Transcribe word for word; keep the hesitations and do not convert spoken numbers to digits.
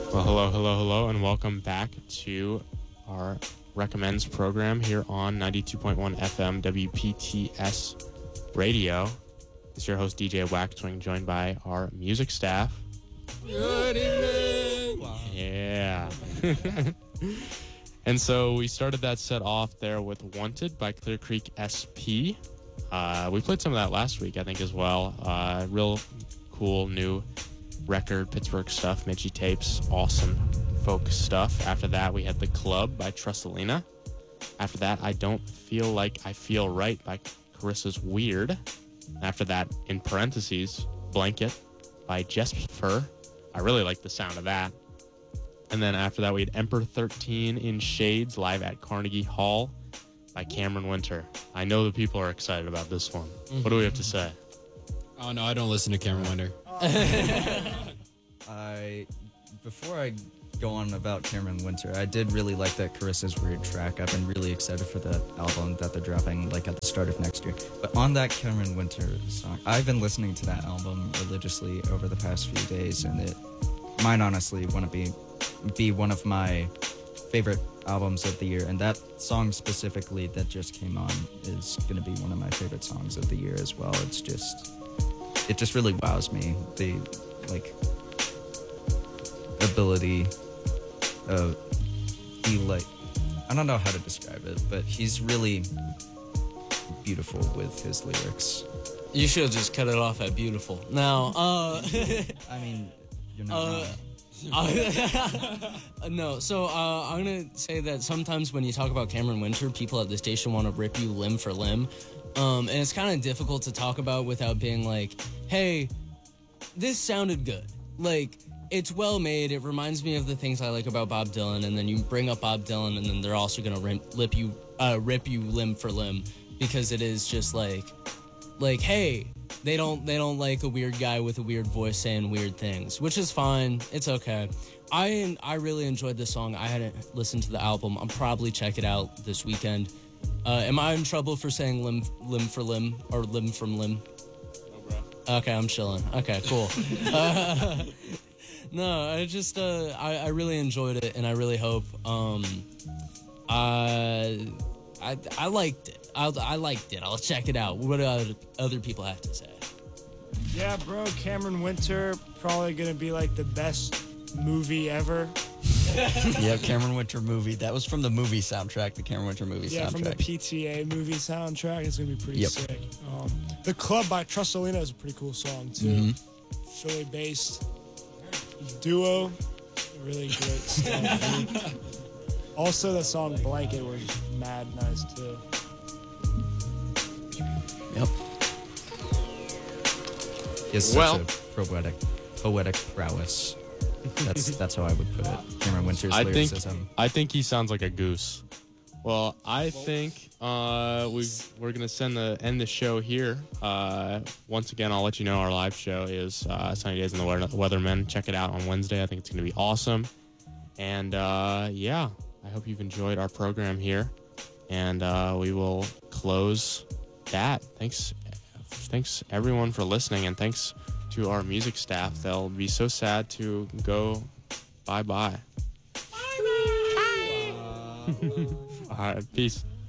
Well, hello, hello, hello, and welcome back to our Recommends program here on ninety-two point one F M W P T S Radio. It's your host, D J Waxwing, joined by our music staff. Good evening! Wow. Yeah. And so we started that set off there with Wanted by Clear Creek S P. Uh, we played some of that last week, I think, as well. Uh, real cool new record, Pittsburgh stuff, Mitchie Tapes, awesome folk stuff. After that, we had The Club by Trussalina. After that, I Don't Feel Like I Feel Right by Carissa's Weird. After that, in parentheses, Blanket by Jesper. I really like the sound of that. And then after that, we had Emperor thirteen in Shades live at Carnegie Hall by Cameron Winter. I know the people are excited about this one. Mm-hmm. What do we have to say? Oh, no, I don't listen to Cameron Winter. I, before I go on about Cameron Winter, I did really like that Carissa's Weird track. I've been really excited for the album that they're dropping, like, at the start of next year. But on that Cameron Winter song, I've been listening to that album religiously over the past few days, and it might honestly want to be be one of my favorite albums of the year. And that song specifically that just came on is going to be one of my favorite songs of the year as well. It's just, it just really wows me. The, like, ability of, he, like, I don't know how to describe it, but he's really beautiful with his lyrics. You should have just cut it off at beautiful. Now, uh... I mean, you're not uh, wrong. Uh, no, so uh, I'm going to say that sometimes when you talk about Cameron Winter, people at the station want to rip you limb for limb. Um, and it's kind of difficult to talk about without being like, hey, this sounded good. Like, it's well made. It reminds me of the things I like about Bob Dylan. And then you bring up Bob Dylan, and then they're also going to rip you, uh, rip you limb for limb, because it is just like, like, hey, they don't they don't like a weird guy with a weird voice saying weird things, which is fine. It's okay. I I really enjoyed this song. I hadn't listened to the album. I'll probably check it out this weekend. Uh, am I in trouble for saying limb limb for limb or limb from limb? No, bro. Okay, I'm chilling. Okay, cool. uh, no, I just uh, I I really enjoyed it, and I really hope um uh I I liked it. I I liked it. I'll check it out. What do other people have to say? Yeah, bro, Cameron Winter, probably gonna be like the best movie ever. Yeah, Cameron Winter movie. That was from the movie soundtrack, the Cameron Winter movie yeah, soundtrack. Yeah, from the P T A movie soundtrack. It's gonna be pretty Yep. sick. Um, the Club by Trussalina is a pretty cool song too. Mm-hmm. Philly-based duo, really great stuff. Also, the song Blanket was mad nice too. Yep. It's Well- such a poetic, poetic prowess. That's that's how I would put it. Cameron Winter's I think lyricism. I think he sounds like a goose. Well, I think uh, we we're gonna send the end the show here. Uh, once again, I'll let you know our live show is uh, Sunny Days in the Weather- Weathermen. Check it out on Wednesday. I think it's gonna be awesome. And uh, yeah, I hope you've enjoyed our program here. And uh, we will close that. Thanks, thanks everyone for listening, and thanks to our music staff. They'll be so sad to go bye bye. All right, peace.